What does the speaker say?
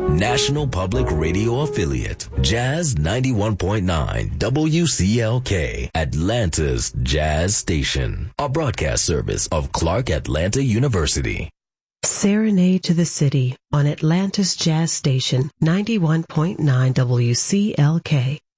National Public Radio affiliate, Jazz 91.9 WCLK, Atlanta's Jazz Station, a broadcast service of Clark Atlanta University. Serenade to the City on Atlanta's Jazz Station 91.9 WCLK.